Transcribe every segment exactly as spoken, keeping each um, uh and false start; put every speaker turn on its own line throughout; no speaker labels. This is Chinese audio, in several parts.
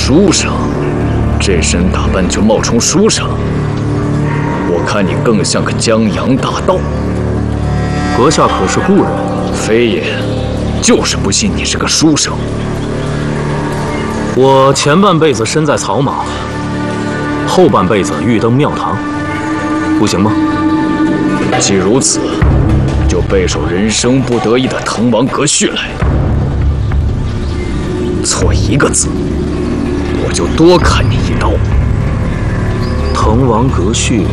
书生，这身打扮就冒充书生，我看你更像个江洋大盗。
阁下可是故人？
非也，就是不信你是个书生。
我前半辈子身在草莽，后半辈子欲登庙堂，不行吗？
既如此，就背首人生不得已的《滕王阁序》来。错一个字，我就多砍你一刀。《
滕王阁序》，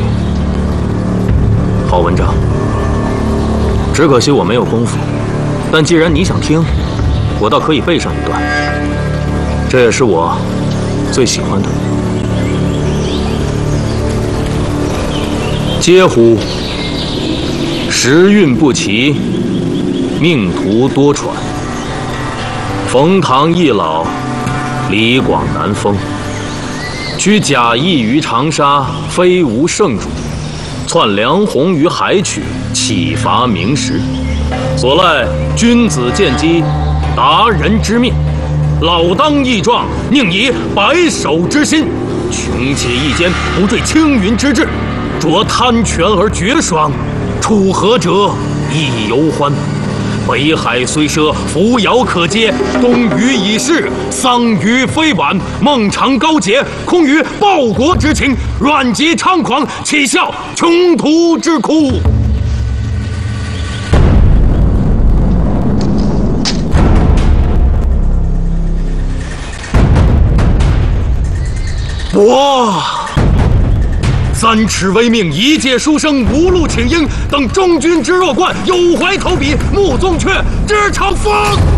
好文章，只可惜我没有功夫。但既然你想听，我倒可以背上一段。这也是我最喜欢的。嗟乎！时运不齐，命途多舛。冯唐易老，李广难封。居贾谊于长沙，非无圣主；窜梁鸿于海曲，岂乏明时。所赖君子见机，达人之命。老当益壮，宁以白首之心。穷且益坚，不坠青云之志。着贪权而绝爽，楚河者亦犹欢。北海虽赊，扶摇可接；东隅已逝，桑榆非晚。孟尝高洁，空余报国之情；阮籍猖狂，岂效穷途之哭？我三尺为命，一介书生，无路请缨，等中军之弱冠，有怀投笔，穆宗悫之长风。